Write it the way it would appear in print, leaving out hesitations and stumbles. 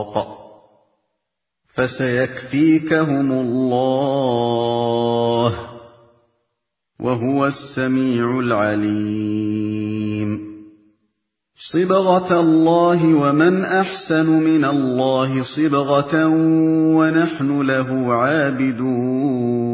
الْإِنفَاقِ فَسَيَكْفِيكَهُمُ اللَّهُ وَهُوَ السَّمِيعُ الْعَلِيمُ صِبْغَةَ اللَّهِ وَمَنْ أَحْسَنُ مِنَ اللَّهِ صِبْغَةً وَنَحْنُ لَهُ عَابِدُونَ